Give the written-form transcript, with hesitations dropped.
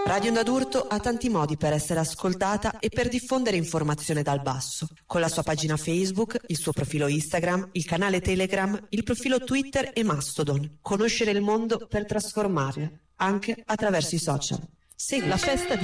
Radio Onda d'Urto ha tanti modi per essere ascoltata e per diffondere informazione dal basso, con la sua pagina Facebook, il suo profilo Instagram, il canale Telegram, il profilo Twitter e Mastodon. Conoscere il mondo per trasformarlo, anche attraverso i social. Segui la festa di